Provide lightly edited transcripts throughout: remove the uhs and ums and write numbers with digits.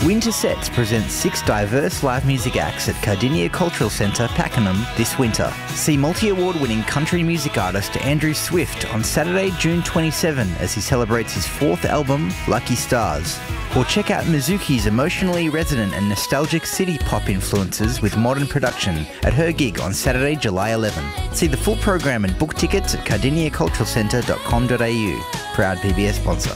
Winter Sets presents 6 diverse live music acts at Cardinia Cultural Centre, Pakenham this winter. See multi-award-winning country music artist Andrew Swift on Saturday, June 27 as he celebrates his 4th album, Lucky Stars. Or check out Mizuki's emotionally resonant and nostalgic city pop influences with modern production at her gig on Saturday, July 11. See the full program and book tickets at cardiniaculturalcentre.com.au. Proud PBS sponsor.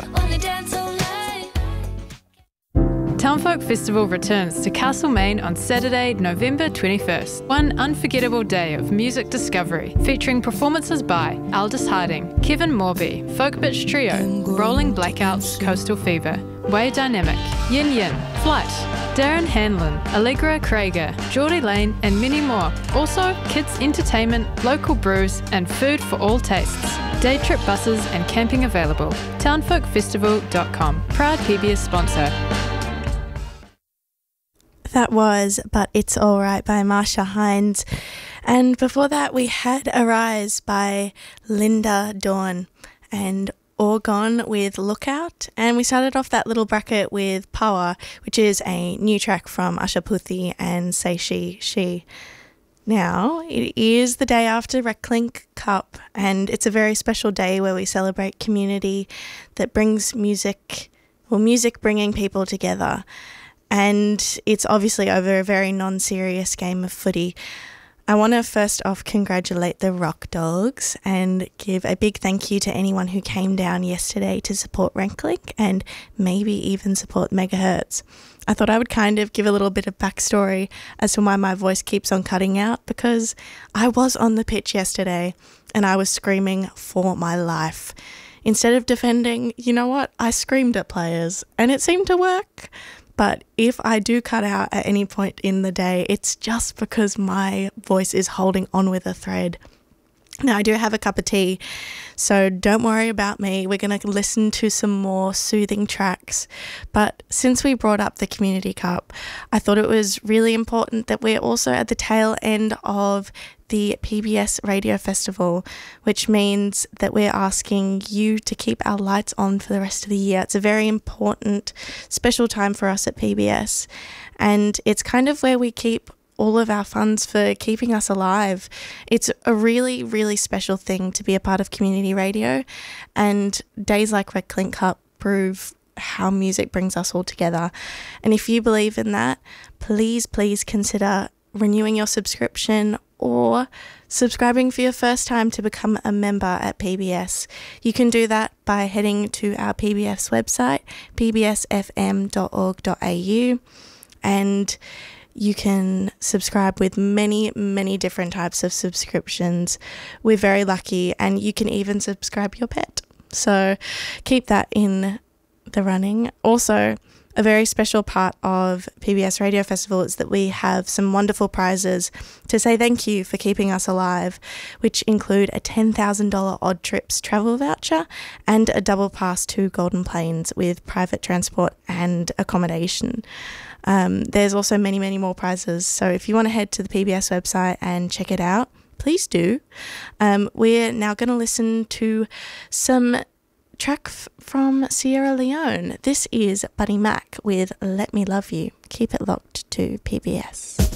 Townfolk Festival returns to Castlemaine on Saturday, November 21st. One unforgettable day of music discovery, featuring performances by Aldous Harding, Kevin Morby, Folk Bitch Trio, Rolling Blackouts, Coastal Fever, Way Dynamic, Yin Yin, Flight, Darren Hanlon, Allegra Krieger, Geordie Lane and many more. Also, kids entertainment, local brews and food for all tastes. Day trip buses and camping available. Townfolkfestival.com. Proud PBS sponsor. That was But It's Alright by Marsha Hines. And before that we had Arise by Linda Dawn and Orgon with Lookout. And we started off that little bracket with Power, which is a new track from Usha Puthi and Say She. Now, it is the day after RecLink Cup, and it's a very special day where we celebrate community that brings music bringing people together. And it's obviously over a very non-serious game of footy. I want to first off congratulate the Rock Dogs and give a big thank you to anyone who came down yesterday to support RecLink and maybe even support Megahertz. I thought I would kind of give a little bit of backstory as to why my voice keeps on cutting out, because I was on the pitch yesterday and I was screaming for my life. Instead of defending, you know what, I screamed at players and it seemed to work. But if I do cut out at any point in the day, it's just because my voice is holding on with a thread. Now, I do have a cup of tea, so don't worry about me. We're going to listen to some more soothing tracks. But since we brought up the Community Cup, I thought it was really important that we're also at the tail end of the PBS Radio Festival, which means that we're asking you to keep our lights on for the rest of the year. It's a very important, special time for us at PBS, and it's kind of where we keep all of our funds for keeping us alive. It's a really, really special thing to be a part of community radio, and days like RecLink Cup prove how music brings us all together. And if you believe in that, please consider renewing your subscription or subscribing for your first time to become a member at PBS. You can do that by heading to our PBS website, pbsfm.org.au, and you can subscribe with many, many different types of subscriptions. We're very lucky, and you can even subscribe your pet. So keep that in the running. Also, a very special part of PBS Radio Festival is that we have some wonderful prizes to say thank you for keeping us alive, which include a $10,000 Odd Trips travel voucher and a double pass to Golden Plains with private transport and accommodation. There's also many, many more prizes. So if you want to head to the PBS website and check it out, please do. We're now going to listen to some track from Sierra Leone. This is Buddy Mac with Let Me Love You. Keep it locked to PBS.